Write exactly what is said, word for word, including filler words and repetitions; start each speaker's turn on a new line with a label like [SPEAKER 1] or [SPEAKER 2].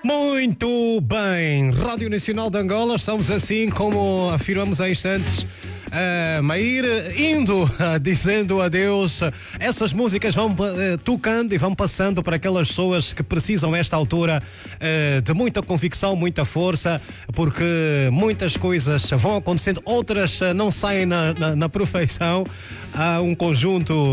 [SPEAKER 1] Muito bem, Rádio Nacional de Angola, estamos assim como afirmamos há instantes. Uh, Maír indo, uh, dizendo adeus. Essas músicas vão uh, tocando e vão passando para aquelas pessoas que precisam, a esta altura, uh, de muita convicção, muita força, porque muitas coisas vão acontecendo, outras uh, não saem na, na, na perfeição. Há um conjunto